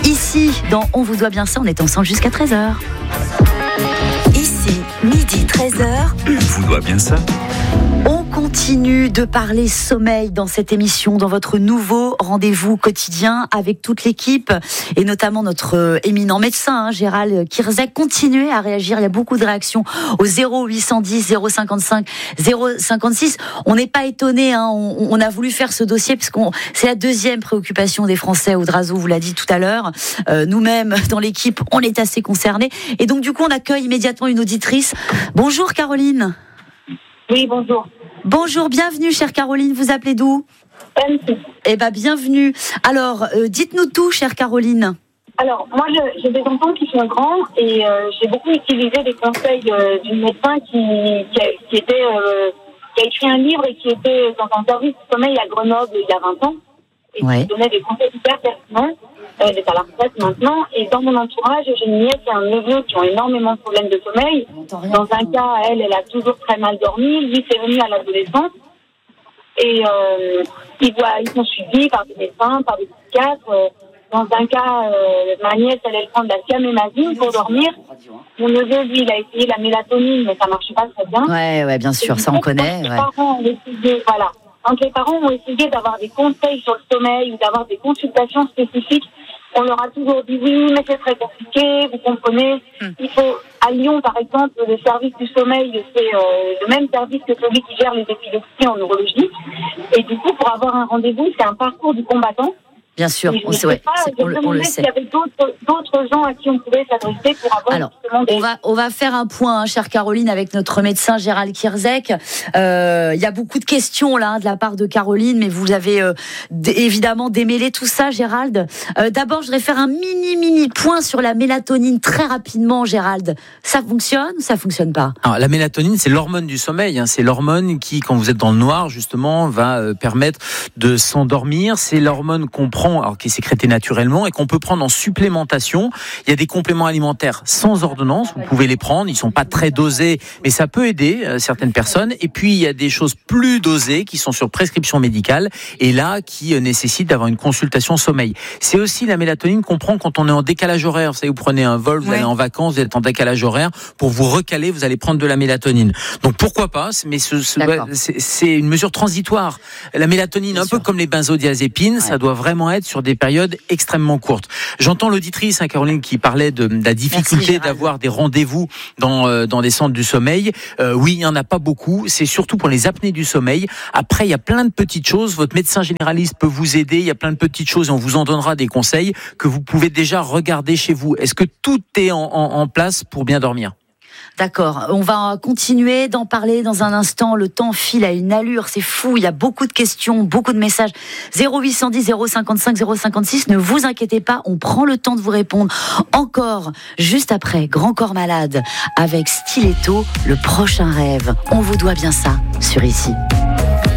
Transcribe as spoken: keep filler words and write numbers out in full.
Ici, dans On vous doit bien ça, on est ensemble jusqu'à treize heures. Ici, midi treize heures. On vous doit bien ça. On continue de parler sommeil dans cette émission, dans votre nouveau rendez-vous quotidien avec toute l'équipe et notamment notre euh, éminent médecin, hein, Gérald Kierzek. Continuez à réagir, il y a beaucoup de réactions au zéro huit cent dix zéro cinquante-cinq zéro cinquante-six. On n'est pas étonné, hein, on, on a voulu faire ce dossier parce que c'est la deuxième préoccupation des Français. Oudrazo vous l'a dit tout à l'heure. Euh, nous-mêmes, dans l'équipe, on est assez concernés. Et donc du coup, on accueille immédiatement une auditrice. Bonjour Caroline. Oui, bonjour. Bonjour, bienvenue chère Caroline, vous appelez d'où ? Merci. Eh bien, bienvenue. Alors, euh, dites-nous tout, chère Caroline. Alors, moi, je, j'ai des enfants qui sont grands et euh, j'ai beaucoup utilisé des conseils euh, d'une médecin qui, qui, a, qui, était, euh, qui a écrit un livre et qui était dans un service de sommeil à Grenoble il y a vingt ans et ouais. qui donnait des conseils hyper pertinents. Elle est à la retraite maintenant. Et dans mon entourage, j'ai une nièce et un neveu qui ont énormément de problèmes de sommeil. Dans un cas, elle, elle a toujours très mal dormi. Lui, c'est venu à l'adolescence. Et euh, ils, voient, ils sont suivis par des médecins, par des psychiatres. Dans un cas, euh, ma nièce, elle, elle prend de la siamémazine pour dormir. Mon neveu, lui, il a essayé la mélatonine, mais ça ne marche pas très bien. Ouais, ouais, bien sûr, et ça on connaît. Les ouais. parents ont essayé, voilà. Quand les parents ont essayé d'avoir des conseils sur le sommeil ou d'avoir des consultations spécifiques, on leur a toujours dit oui, mais c'est très compliqué, vous comprenez. Mm. Il faut, à Lyon, par exemple, le service du sommeil, c'est euh, le même service que celui qui gère les épilepsies en neurologie. Et du coup, pour avoir un rendez-vous, c'est un parcours du combattant. Bien sûr, on, sait, ouais, pas, on, le, on le sait. Il y avait d'autres, d'autres gens à qui on pouvait s'adresser pour avoir Alors, justement des... on va, on va faire un point, hein, chère Caroline, avec notre médecin Gérald Kierzek. Euh, il y a beaucoup de questions là hein, de la part de Caroline, mais vous avez euh, d- évidemment démêlé tout ça, Gérald. Euh, d'abord, je voudrais faire un mini, mini point sur la mélatonine très rapidement, Gérald. Ça fonctionne ou ça fonctionne pas ? Alors, la mélatonine, c'est l'hormone du sommeil. Hein. C'est l'hormone qui, quand vous êtes dans le noir, justement, va euh, permettre de s'endormir. C'est l'hormone qu'on prend, alors qui est sécrétée naturellement et qu'on peut prendre en supplémentation. Il y a des compléments alimentaires sans ordonnance, vous pouvez les prendre, ils sont pas très dosés, mais ça peut aider euh, certaines personnes. Et puis il y a des choses plus dosées qui sont sur prescription médicale et là qui euh, nécessitent d'avoir une consultation sommeil. C'est aussi la mélatonine qu'on prend quand on est en décalage horaire. Vous savez, vous prenez un vol, vous ouais. allez en vacances, vous êtes en décalage horaire, pour vous recaler, vous allez prendre de la mélatonine. Donc pourquoi pas, mais ce, ce, c'est, c'est une mesure transitoire. La mélatonine, Bien un sûr. peu comme les benzodiazépines, ouais. ça doit vraiment être sur des périodes extrêmement courtes. J'entends l'auditrice, hein, Caroline, qui parlait de, de la difficulté Merci, d'avoir des rendez-vous dans, euh, dans des centres du sommeil. Euh, oui, il n'y en a pas beaucoup. C'est surtout pour les apnées du sommeil. Après, il y a plein de petites choses. Votre médecin généraliste peut vous aider. Il y a plein de petites choses et on vous en donnera des conseils que vous pouvez déjà regarder chez vous. Est-ce que tout est en, en, en place pour bien dormir ? D'accord, on va continuer d'en parler dans un instant. Le temps file à une allure, c'est fou. Il y a beaucoup de questions, beaucoup de messages. zéro huit cent dix zéro cinquante-cinq zéro cinquante-six. Ne vous inquiétez pas, on prend le temps de vous répondre. Encore, juste après, Grand Corps Malade avec Stiletto, le prochain rêve. On vous doit bien ça sur Ici.